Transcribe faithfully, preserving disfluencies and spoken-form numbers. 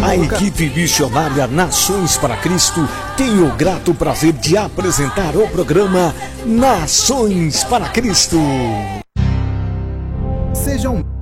A equipe missionária Nações para Cristo tem o grato prazer de apresentar o programa Nações para Cristo. Sejam